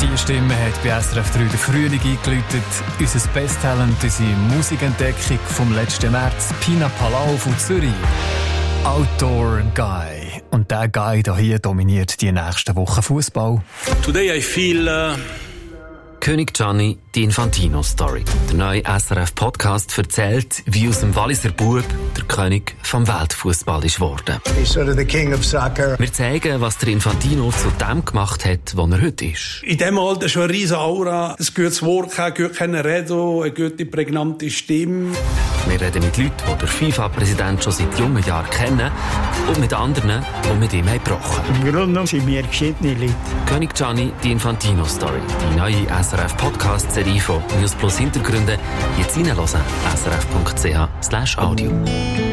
Diese Stimme hat bei SRF 3 den Frühling eingeläutet. Unser Best-Talent, unsere Musikentdeckung vom letzten März, Pina Palau von Zürich. Outdoor Guy. Und der Guy hier dominiert die nächsten Wochen Fußball. Today I feel König Gianni, die Infantino-Story. Der neue SRF-Podcast erzählt, wie aus dem Walliser Bub der König vom Weltfußball ist geworden. He's sort of the king of soccer. Wir zeigen, was der Infantino zu dem gemacht hat, wo er heute ist. in diesem Alter schon eine riesige Aura, ein gutes Wort, ein gutes Reden, eine gute, prägnante Stimme. Wir reden mit Leuten, die der FIFA-Präsident schon seit jungen Jahren kennen und mit anderen, die mit ihm gebrochen haben. Im Grunde genommen sind wir geschiedene Leute. König Gianni, die Infantino-Story. Die neue SRF-Podcast-Serie von News Plus Hintergründe. Jetzt reinhören. srf.ch/audio.